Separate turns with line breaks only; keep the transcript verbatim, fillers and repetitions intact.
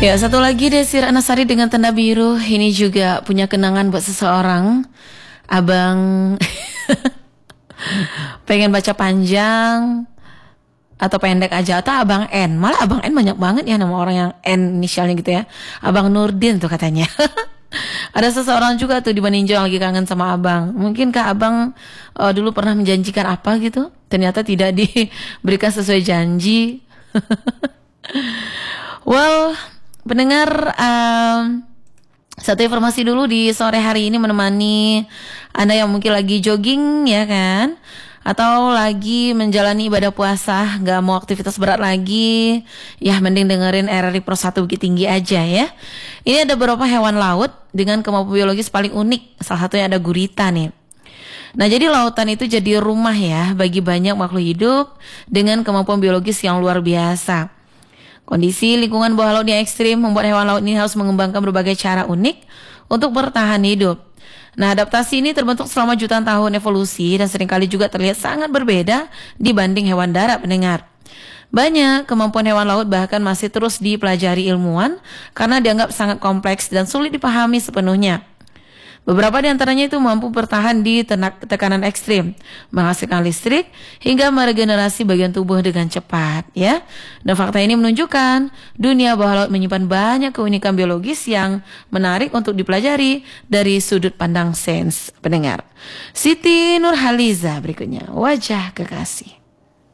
Ya, satu lagi Desi Ratnasari dengan tanda biru. Ini juga punya kenangan buat seseorang. Abang pengen baca panjang atau pendek aja, atau Abang N. Malah Abang N banyak banget ya nama orang yang N inisialnya gitu ya. Abang Nurdin tuh katanya. Ada seseorang juga tuh di Baninjo yang lagi kangen sama Abang. Mungkinkah Abang uh, dulu pernah menjanjikan apa gitu, ternyata tidak diberikan sesuai janji. Well, pendengar, um, satu informasi dulu di sore hari ini menemani Anda yang mungkin lagi jogging ya kan, atau lagi menjalani ibadah puasa, gak mau aktivitas berat lagi, ya mending dengerin R R I Pro satu Bukit Tinggi aja ya. Ini ada beberapa hewan laut dengan kemampuan biologis paling unik. Salah satunya ada gurita nih. Nah, jadi lautan itu jadi rumah ya bagi banyak makhluk hidup dengan kemampuan biologis yang luar biasa. Kondisi lingkungan bawah laut yang ekstrim membuat hewan laut ini harus mengembangkan berbagai cara unik untuk bertahan hidup. Nah, adaptasi ini terbentuk selama jutaan tahun evolusi dan seringkali juga terlihat sangat berbeda dibanding hewan darat, pendengar. Banyak kemampuan hewan laut bahkan masih terus dipelajari ilmuwan karena dianggap sangat kompleks dan sulit dipahami sepenuhnya. Beberapa di antaranya itu mampu bertahan di tenak, tekanan ekstrim, menghasilkan listrik, hingga meregenerasi bagian tubuh dengan cepat, ya. Dan fakta ini menunjukkan dunia bawah laut menyimpan banyak keunikan biologis yang menarik untuk dipelajari dari sudut pandang sains, pendengar. Siti Nurhaliza berikutnya, Wajah Kekasih.